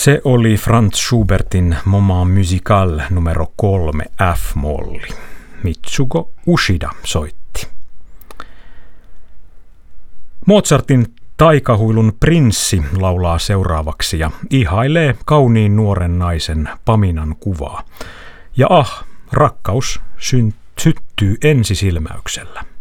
Se oli Franz Schubertin Moment musical numero 3 F-molli. Mitsuko Ushida soitti. Mozartin taikahuilun prinssi laulaa seuraavaksi ja ihailee kauniin nuoren naisen Paminan kuvaa. Ja rakkaus syttyy ensisilmäyksellä.